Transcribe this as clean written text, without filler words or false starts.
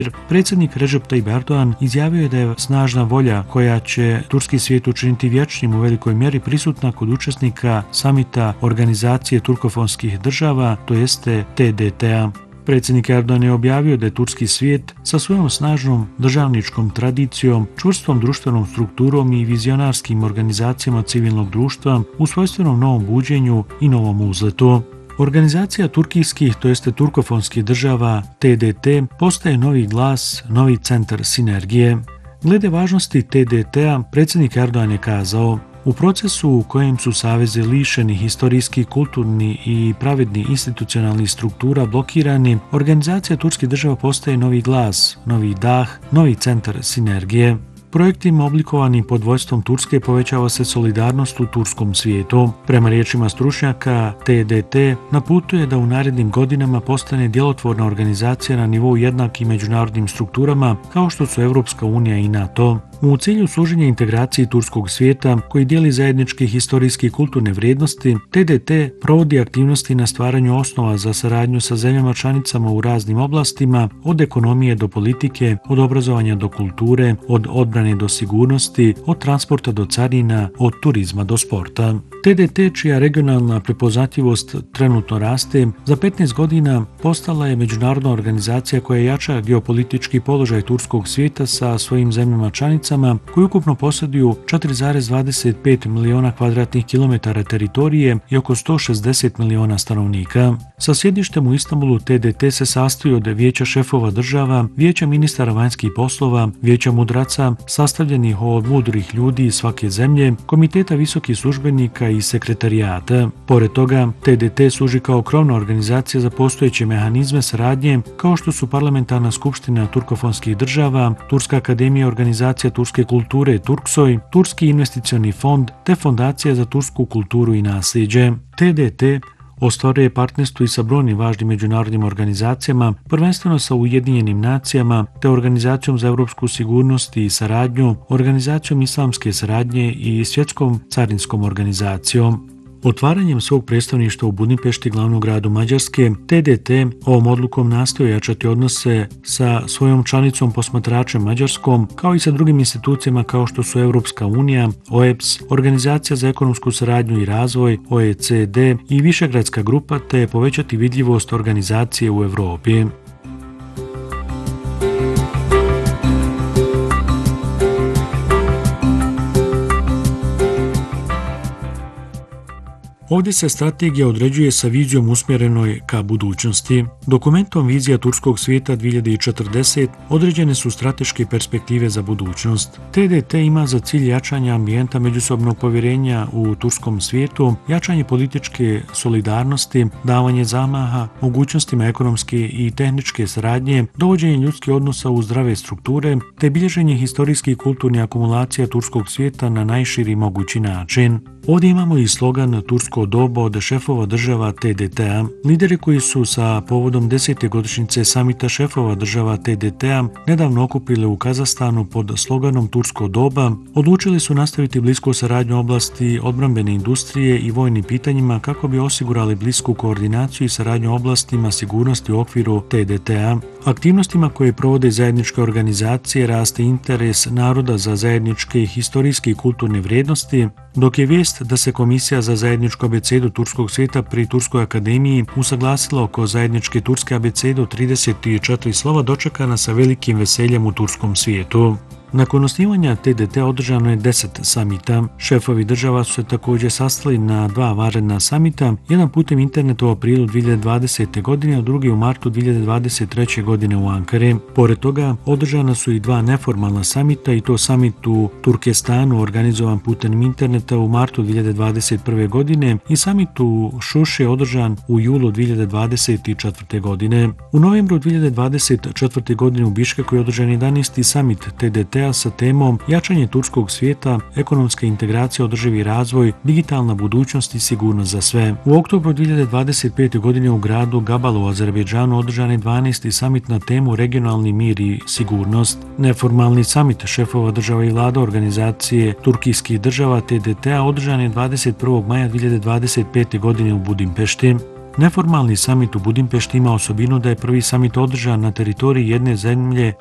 Predsjednik Recep Tayyip Erdogan izjavio je da je snažna volja koja će turski svijet učiniti vječnim u velikoj mjeri prisutna kod učesnika samita Organizacije turkofonskih država, to jeste TDT-a. Predsjednik Erdogan je objavio da je turski svijet sa svojom snažnom državničkom tradicijom, čvrstom društvenom strukturom i vizionarskim organizacijama civilnog društva u svojstvenom novom buđenju i novom uzletu. Organizacija turkijskih, to jeste turkofonskih država TDT, postaje novi glas, novi centar sinergije. Glede važnosti TDT-a, predsjednik Erdogan je kazao: u procesu u kojem su savezi lišeni historijski, kulturni i pravedni institucionalnih struktura blokirani, organizacija turskih država postaje novi glas, novi dah, novi centar sinergije. Projektima oblikovanim pod vodstvom Turske povećava se solidarnost u turskom svijetu. Prema riječima stručnjaka, TDT na putu je da u narednim godinama postane djelotvorna organizacija na nivou jednakim međunarodnim strukturama kao što su Europska unija i NATO. U cilju služenja integraciji turskog svijeta, koji dijeli zajedničke historijske i kulturne vrijednosti, TDT provodi aktivnosti na stvaranju osnova za saradnju sa zemljama članicama u raznim oblastima, od ekonomije do politike, od obrazovanja do kulture, od odbrane do sigurnosti, od transporta do carina, od turizma do sporta. TDT, čija regionalna prepoznatljivost trenutno raste, za 15 godina postala je međunarodna organizacija koja jača geopolitički položaj turskog svijeta sa svojim zemljama članicama, koji ukupno posjeduju 4,25 miliona kvadratnih kilometara teritorije i oko 160 miliona stanovnika. Sa sjedištem u Istanbulu, TDT se sastoji od vijeća šefova država, vijeća ministara vanjskih poslova, vijeća mudraca, sastavljenih od mudrih ljudi iz svake zemlje, komiteta visokih službenika i sekretarijata. Pored toga, TDT služi kao krovna organizacija za postojeće mehanizme saradnje kao što su Parlamentarna skupština turkofonskih država, Turska akademija organizacija turske kulture Turksoj, Turski investicioni fond te Fondacija za tursku kulturu i nasljeđe. TDT ostvaruje partnerstvo i sa brojnim važnim međunarodnim organizacijama, prvenstveno sa Ujedinjenim nacijama, te Organizacijom za europsku sigurnost i saradnju, Organizacijom islamske saradnje i Svjetskom carinskom organizacijom. Otvaranjem svog predstavništva u Budimpešti, glavnom gradu Mađarske, TDT ovom odlukom nastoji jačati odnose sa svojom članicom posmatračem Mađarskom, kao i sa drugim institucijama kao što su Europska unija, OEBS, Organizacija za ekonomsku saradnju i razvoj, OECD i Višegradska grupa, te povećati vidljivost organizacije u Europi. Ovdje se strategija određuje sa vizijom usmjerenoj ka budućnosti. Dokumentom Vizija turskog svijeta 2040 određene su strateške perspektive za budućnost. TDT ima za cilj jačanje ambijenta međusobnog povjerenja u turskom svijetu, jačanje političke solidarnosti, davanje zamaha, mogućnostima ekonomske i tehničke saradnje, dovođenje ljudskih odnosa u zdrave strukture, te bilježenje historijskih i kulturnih akumulacija turskog svijeta na najširi mogući način. Ovdje imamo i slogan Tursko doba od šefova država TDT-a. Lideri koji su sa povodom 10. godišnjice samita šefova država TDT-a nedavno okupili u Kazahstanu pod sloganom Tursko doba, odlučili su nastaviti blisku saradnju u oblasti odbrambene industrije i vojnim pitanjima kako bi osigurali blisku koordinaciju i saradnju u oblastima sigurnosti u okviru TDT-a. Aktivnostima koje provode zajedničke organizacije raste interes naroda za zajedničke historijske i kulturne vrijednosti, dok je vijest da se Komisija za zajedničku abecedu turskog svijeta pri Turskoj akademiji usaglasila oko zajedničke turske abecede od 34 slova dočekana sa velikim veseljem u turskom svijetu. Nakon osnivanja TDT održano je 10 samita. Šefovi država su se također sastali na 2 vanredna samita, jedan putem interneta u aprilu 2020. godine, a drugi u martu 2023. godine u Ankari. Pored toga, održana su i 2 neformalna samita, i to samit u Turkestanu organizovan putem interneta u martu 2021. godine i samit u Šuši održan u julu 2024. godine. U novembru 2024. godine u Biškeku je održan 11. samit TDT sa temom jačanje turskog svijeta, ekonomska integracija, održivi razvoj, digitalna budućnost i sigurnost za sve. U oktobru 2025. godine u gradu Gabalu u Azerbejdžanu održan je 12. samit na temu regionalni mir i sigurnost. Neformalni samit šefova država i vlada organizacije turkijskih država TDT-a održan je 21. maja 2025. godine u Budimpešti. Neformalni samit u Budimpešti ima osobinu da je prvi samit održan na teritoriji jedne zemlje